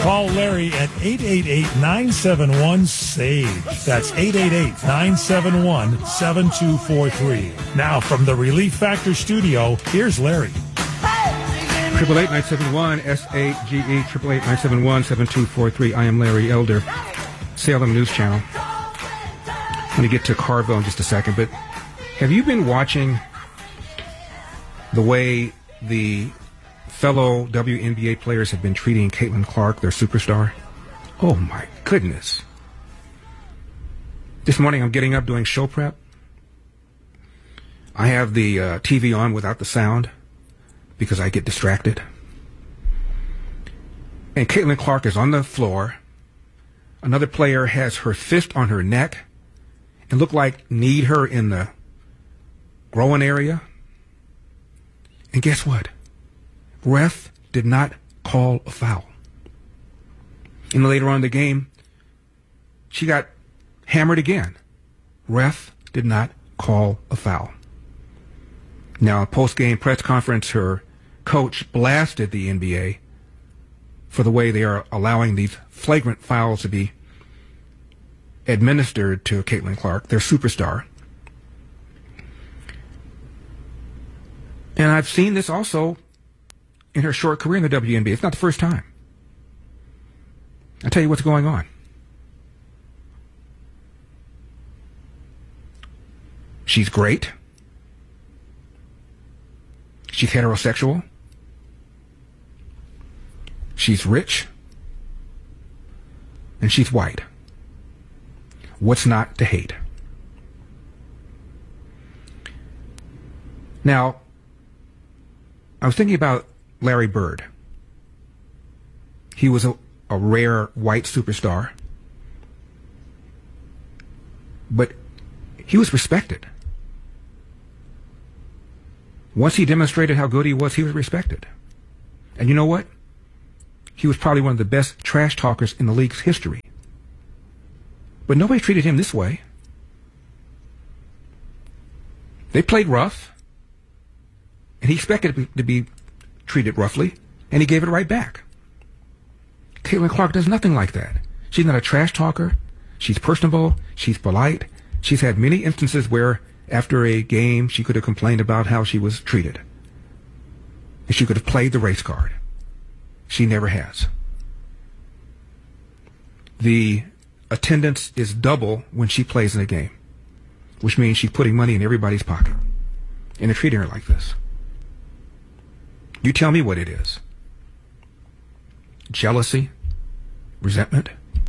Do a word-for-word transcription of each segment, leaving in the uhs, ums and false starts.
Call Larry at eight eight eight, nine seven one, SAVE. That's eight eight eight, nine seven one, seven two four three. Now, from the Relief Factor studio, here's Larry. Triple eight nine seven one S A G E triple eight nine seven one seven two four three. I am Larry Elder, Salem News Channel. Let me get to Carville in just a second, but have you been watching the way the fellow W N B A players have been treating Caitlin Clark, their superstar? Oh my goodness! This morning I'm getting up doing show prep. I have the uh, T V on without the sound, because I get distracted. And Caitlin Clark is on the floor. Another player has her fist on her neck and look like kneed her in the groin area. And guess what? Ref did not call a foul. And later on in the game, she got hammered again. Ref did not call a foul. Now, a post-game press conference, her coach blasted the N B A for the way they are allowing these flagrant fouls to be administered to Caitlin Clark, their superstar. And I've seen this also in her short career in the W N B A. It's not the first time. I'll tell you what's going on. She's great. She's heterosexual. She's rich. And she's white. What's not to hate? Now, I was thinking about Larry Bird. He was a, a rare white superstar. But he was respected. Once he demonstrated how good he was, he was respected. And you know what? He was probably one of the best trash talkers in the league's history. But nobody treated him this way. They played rough, and he expected to be treated roughly, and he gave it right back. Caitlin Clark does nothing like that. She's not a trash talker. She's personable. She's polite. She's had many instances where after a game, she could have complained about how she was treated. And she could have played the race card. She never has. The attendance is double when she plays in a game, which means she's putting money in everybody's pocket. And they're treating her like this. You tell me what it is. Jealousy? Resentment?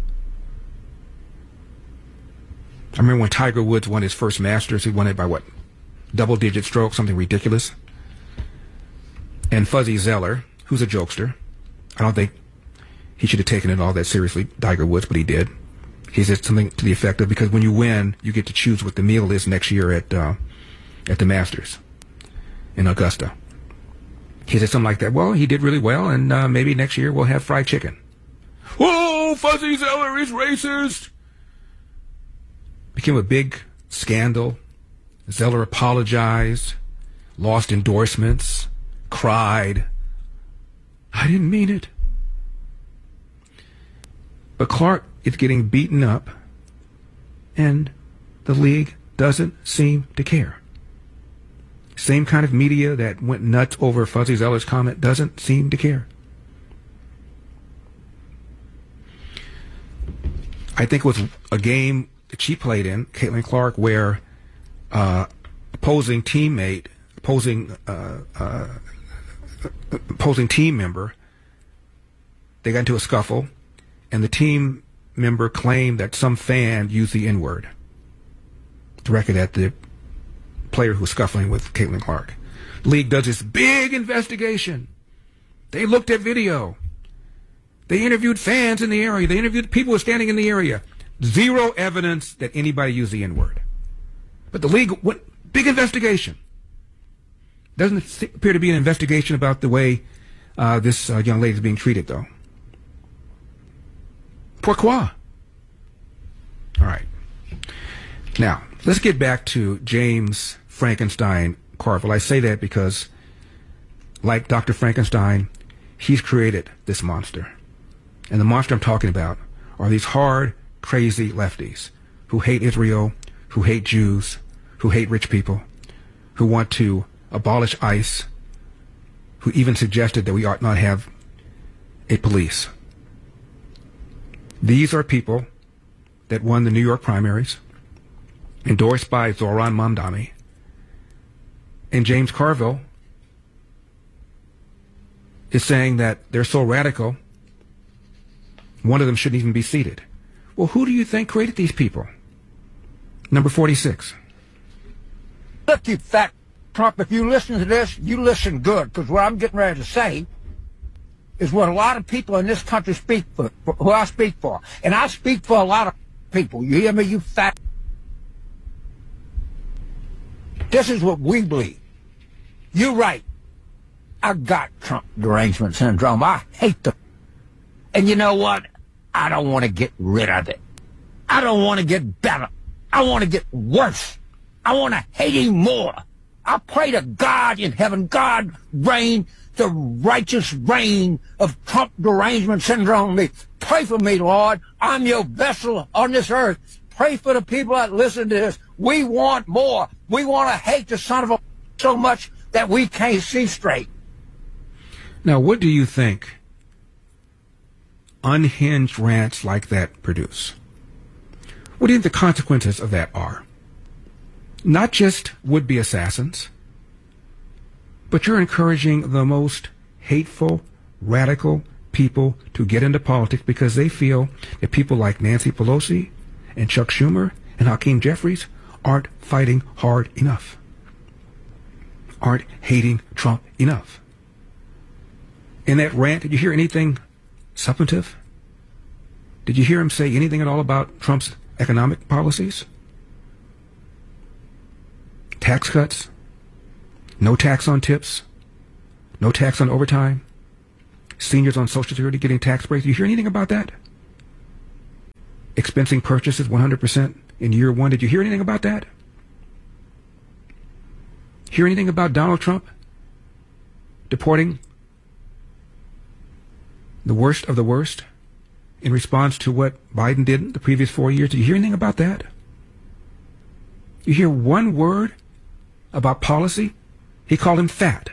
I remember when Tiger Woods won his first Masters, he won it by what? Double-digit strokes, something ridiculous. And Fuzzy Zeller, who's a jokester, I don't think he should have taken it all that seriously, Tiger Woods, but he did. He said something to the effect of, because when you win, you get to choose what the meal is next year at uh, at the Masters in Augusta. He said something like that. Well, he did really well, and uh, maybe next year we'll have fried chicken. Whoa, Fuzzy Zeller is racist! Became a big scandal. Zeller apologized, lost endorsements, cried. I didn't mean it. But Clark is getting beaten up, and the league doesn't seem to care. Same kind of media that went nuts over Fuzzy Zeller's comment doesn't seem to care. I think it was a game that she played in, Caitlin Clark, where uh, opposing teammate, opposing uh, uh, opposing team member, they got into a scuffle, and the team member claimed that some fan used the N-word, directed at the player who was scuffling with Caitlin Clark. The league does this big investigation. They looked at video. They interviewed fans in the area. They interviewed people who were standing in the area. Zero evidence that anybody used the N-word. But the league went, big investigation. Doesn't appear to be an investigation about the way uh, this uh, young lady is being treated, though. Pourquoi? All right. Now, let's get back to James Frankenstein Carville. I say that because, like Doctor Frankenstein, he's created this monster. And the monster I'm talking about are these hard, crazy lefties who hate Israel, who hate Jews, who hate rich people, who want to abolish ICE, who even suggested that we ought not have a police. These are people that won the New York primaries, endorsed by Zohran Mamdani, and James Carville is saying that they're so radical, one of them shouldn't even be seated. Well, who do you think created these people? Number forty-six. Look, you fat Trump, if you listen to this, you listen good, because what I'm getting ready to say is what a lot of people in this country speak for, for, who I speak for. And I speak for a lot of people. You hear me, you fat? This is what we believe. You're right. I got Trump derangement syndrome. I hate the... And you know what? I don't want to get rid of it. I don't want to get better. I want to get worse. I want to hate him more. I pray to God in heaven, God reign the righteous reign of Trump derangement syndrome. Pray for me, Lord. I'm your vessel on this earth. Pray for the people that listen to this. We want more. We want to hate the son of a so much that we can't see straight. Now, what do you think unhinged rants like that produce? What do you think the consequences of that are? Not just would-be assassins, but you're encouraging the most hateful, radical people to get into politics because they feel that people like Nancy Pelosi and Chuck Schumer and Hakeem Jeffries aren't fighting hard enough, aren't hating Trump enough. In that rant, did you hear anything substantive? Did you hear him say anything at all about Trump's economic policies? Tax cuts? No tax on tips? No tax on overtime? Seniors on Social Security getting tax breaks? Did you hear anything about that? Expensing purchases one hundred percent in year one? Did you hear anything about that? Hear anything about Donald Trump deporting the worst of the worst in response to what Biden did the previous four years? Did you hear anything about that? You hear one word about policy? He called him fat.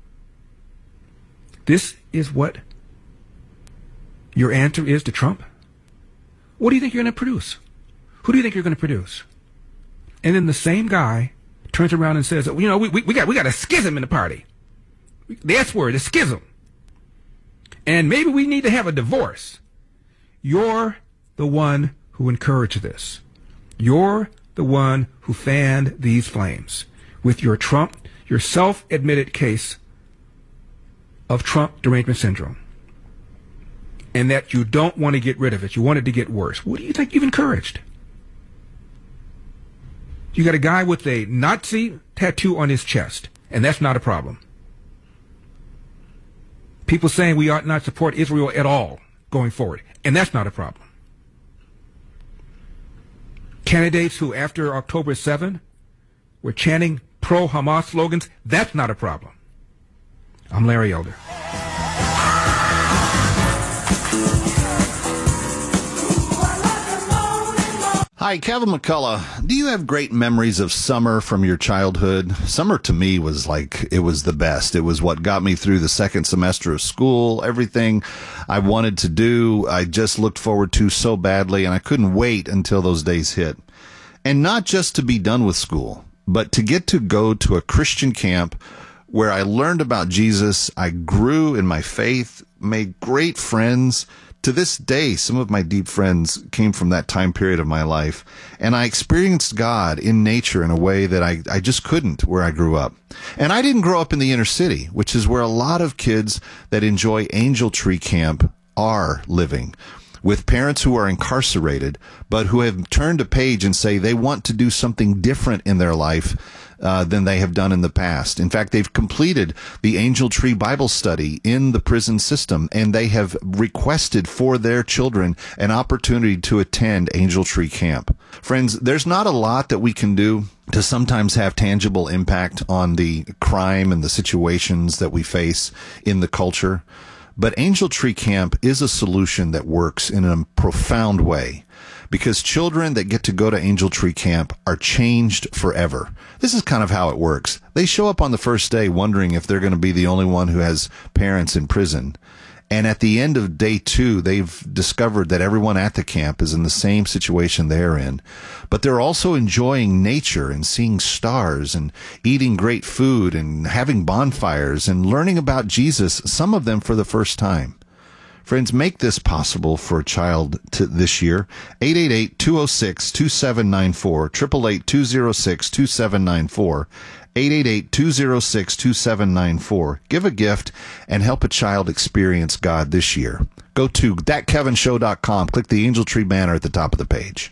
This is what your answer is to Trump? What do you think you're going to produce? Who do you think you're going to produce? And then the same guy turns around and says, you know, we, we, we got we got a schism in the party. The S word is schism. And maybe we need to have a divorce. You're the one who encouraged this. You're the one who fanned these flames with your Trump, your self-admitted case of Trump derangement syndrome. And that you don't want to get rid of it. You want it to get worse. What do you think you've encouraged? You got a guy with a Nazi tattoo on his chest, and that's not a problem. People saying we ought not support Israel at all going forward, and that's not a problem. Candidates who, after October seventh, were chanting pro-Hamas slogans, that's not a problem. I'm Larry Elder. Hi, Kevin McCullough. Do you have great memories of summer from your childhood? Summer to me was like, it was the best. It was what got me through the second semester of school. Everything I wanted to do, I just looked forward to so badly, and I couldn't wait until those days hit. And not just to be done with school, but to get to go to a Christian camp where I learned about Jesus. I grew in my faith, made great friends. To this day, some of my deep friends came from that time period of my life, and I experienced God in nature in a way that I, I just couldn't where I grew up. And I didn't grow up in the inner city, which is where a lot of kids that enjoy Angel Tree Camp are living, with parents who are incarcerated, but who have turned a page and say they want to do something different in their life Uh, than they have done in the past. In fact, they've completed the Angel Tree Bible study in the prison system, and they have requested for their children an opportunity to attend Angel Tree Camp. Friends, there's not a lot that we can do to sometimes have tangible impact on the crime and the situations that we face in the culture. But Angel Tree Camp is a solution that works in a profound way, because children that get to go to Angel Tree Camp are changed forever. This is kind of how it works. They show up on the first day wondering if they're going to be the only one who has parents in prison. And at the end of day two, they've discovered that everyone at the camp is in the same situation they're in. But they're also enjoying nature and seeing stars and eating great food and having bonfires and learning about Jesus, some of them for the first time. Friends, make this possible for a child to this year. eight eight eight, two oh six, two seven nine four, eight eight eight, two oh six, two seven nine four, eight eight eight, two oh six, two seven nine four. Give a gift and help a child experience God this year. Go to that kevin show dot com. Click the Angel Tree banner at the top of the page.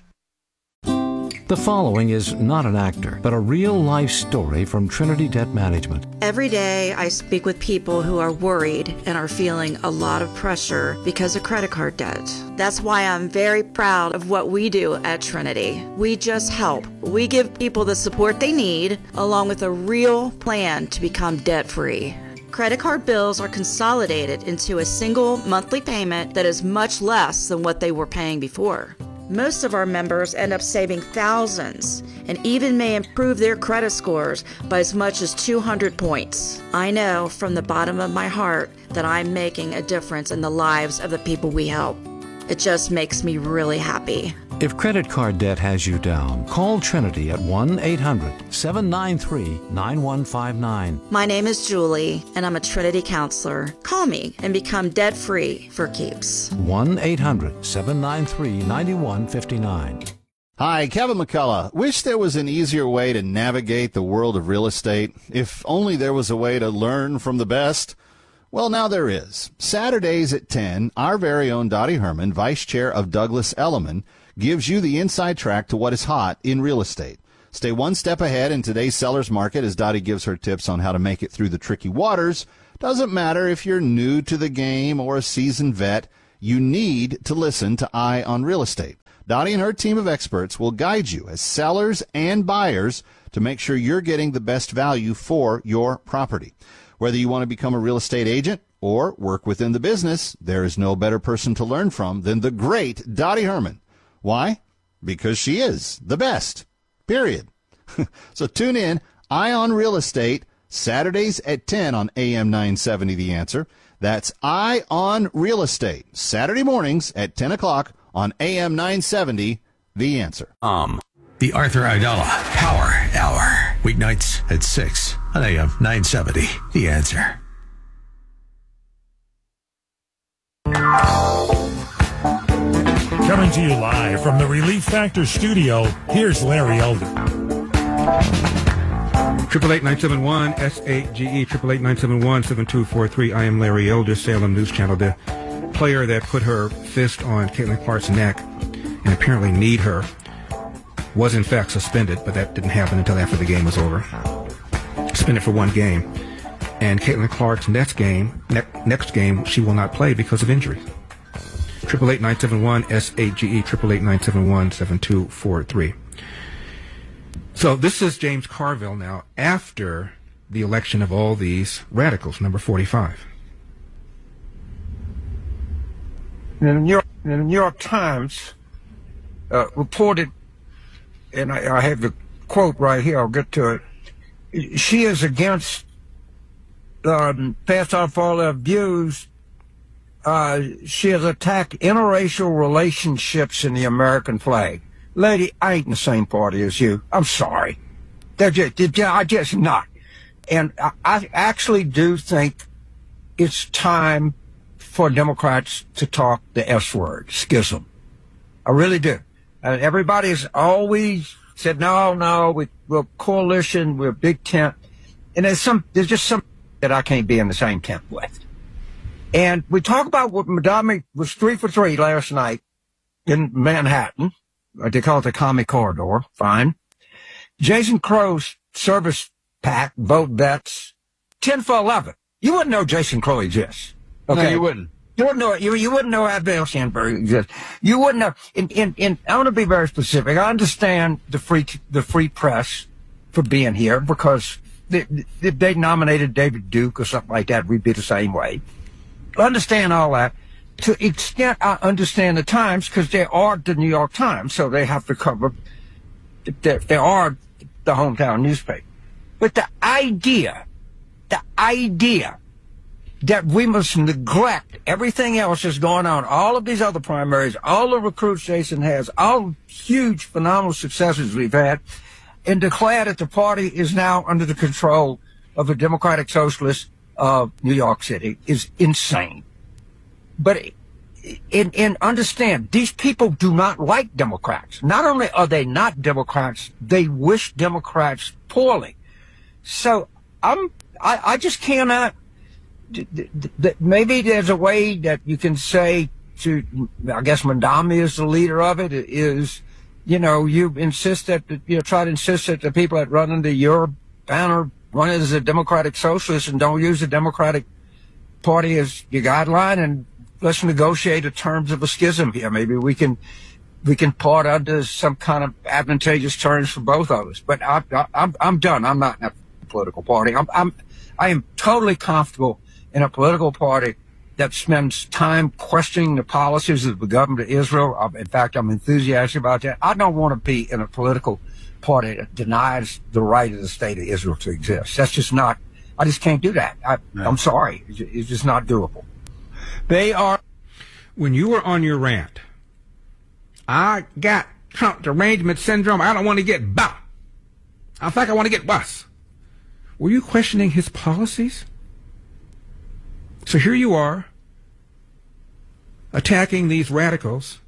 The following is not an actor, but a real-life story from Trinity Debt Management. Every day I speak with people who are worried and are feeling a lot of pressure because of credit card debt. That's why I'm very proud of what we do at Trinity. We just help. We give people the support they need, along with a real plan to become debt-free. Credit card bills are consolidated into a single monthly payment that is much less than what they were paying before. Most of our members end up saving thousands and even may improve their credit scores by as much as two hundred points. I know from the bottom of my heart that I'm making a difference in the lives of the people we help. It just makes me really happy. If credit card debt has you down, call Trinity at one eight hundred, seven nine three, nine one five nine. My name is Julie, and I'm a Trinity counselor. Call me and become debt-free for keeps. one eight hundred, seven nine three, nine one five nine. Hi, Kevin McCullough. Wish there was an easier way to navigate the world of real estate. If only there was a way to learn from the best. Well, now there is. Saturdays at ten, our very own Dottie Herman, Vice Chair of Douglas Elliman, gives you the inside track to what is hot in real estate. Stay one step ahead in today's seller's market as Dottie gives her tips on how to make it through the tricky waters. Doesn't matter if you're new to the game or a seasoned vet, you need to listen to Eye on Real Estate. Dottie and her team of experts will guide you as sellers and buyers to make sure you're getting the best value for your property. Whether you want to become a real estate agent or work within the business, there is no better person to learn from than the great Dottie Herman. Why? Because she is the best, period. So tune in, Eye on Real Estate, Saturdays at ten on A M nine seventy, The Answer. That's Eye on Real Estate, Saturday mornings at ten o'clock on A M nine seventy, The Answer. Um, the Arthur Aidala Power Hour, weeknights at six on A M nine seventy, The Answer. Coming to you live from the Relief Factor studio, here's Larry Elder. Triple eight nine seven one S A G E triple eight nine seven one seven two four three. I am Larry Elder, Salem News Channel. The player that put her fist on Caitlin Clark's neck and apparently kneed her was in fact suspended, but that didn't happen until after the game was over. Suspended for one game, and Caitlin Clark's next game, ne- next game, she will not play because of injury. Triple eight nine seven one S A G E triple eight nine seven one seven two four three. So this is James Carville now after the election of all these radicals, number forty-five. The New York, the New York Times uh, reported, and I, I have the quote right here, I'll get to it. She is against, um, passed on for all their views. Uh, she has attacked interracial relationships in the American flag. Lady, I ain't in the same party as you. I'm sorry. They're just, they're, I just not. And I, I actually do think it's time for Democrats to talk the S word, schism. I really do. Uh, everybody's always said, no, no, we, we're a coalition, we're a big tent. And there's some, there's just some that I can't be in the same tent with. And we talk about what Madame was three for three last night in Manhattan. They call it the Commie Corridor. Fine. Jason Crow's service pack, vote vets, ten for eleven. You wouldn't know Jason Crow exists. Okay. No, you wouldn't. You wouldn't know, you, you wouldn't know Abigail Sandberg exists. You wouldn't know, in, in, in, I want to be very specific. I understand the free, the free press for being here because if they, they nominated David Duke or something like that, we'd be the same way. understand all that. To the extent I understand the Times, because they are the New York Times, so they have to cover, they, they are the hometown newspaper. But the idea, the idea that we must neglect everything else that's going on, all of these other primaries, all the recruits Jason has, all huge, phenomenal successes we've had, and declare that the party is now under the control of the Democratic Socialists of New York City is insane. But in, in understand, these people do not like Democrats. Not only are they not Democrats, they wish Democrats poorly. So I'm, I, I just cannot, maybe there's a way that you can say to, I guess Mandami is the leader of it, is, you know, you insist that, you know, try to insist that the people that run under your banner run as a Democratic Socialist and don't use the Democratic Party as your guideline, and let's negotiate the terms of a schism here. Maybe we can we can part under some kind of advantageous terms for both of us. But I, I, I'm I'm done. I'm not in a political party. I'm I'm I am totally comfortable in a political party that spends time questioning the policies of the government of Israel. In fact, I'm enthusiastic about that. I don't want to be in a political party that denies the right of the state of Israel to exist. That's just not. I just can't do that. I, No. I'm sorry. It's just not doable. They are. When you were on your rant, I got Trump derangement syndrome. I don't want to get better. In fact, I want to get worse. Were you questioning his policies? So here you are, attacking these radicals.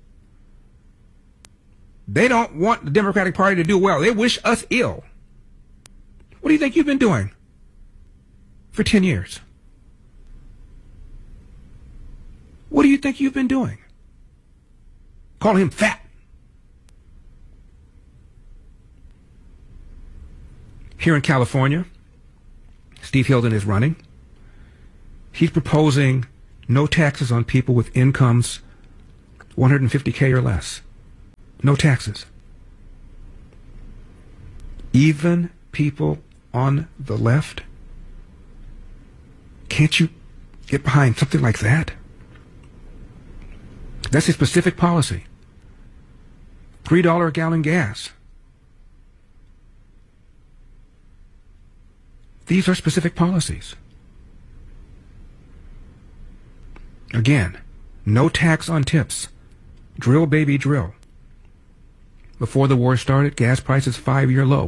They don't want the Democratic Party to do well. They wish us ill. What do you think you've been doing for ten years? What do you think you've been doing? Calling him fat. Here in California, Steve Hilden is running. He's proposing no taxes on people with incomes one hundred fifty K or less. No taxes. Even people on the left, can't you get behind something like that? That's a specific policy. three dollars a gallon gas. These are specific policies. Again, no tax on tips. Drill, baby, drill. Before the war started, gas prices five-year low.